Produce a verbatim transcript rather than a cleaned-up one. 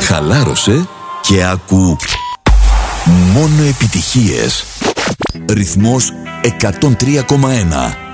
χαλάρωσε και άκου μόνο επιτυχίες. Ρυθμός εκατόν τρία κόμμα ένα.